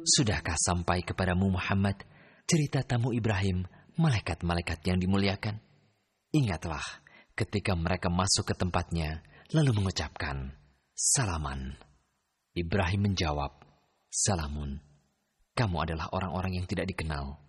Sudahkah sampai kepadamu Muhammad cerita tamu Ibrahim, malaikat-malaikat yang dimuliakan? Ingatlah ketika mereka masuk ke tempatnya, lalu mengucapkan, "Salaman." Ibrahim menjawab, "Salamun." Kamu adalah orang-orang yang tidak dikenal.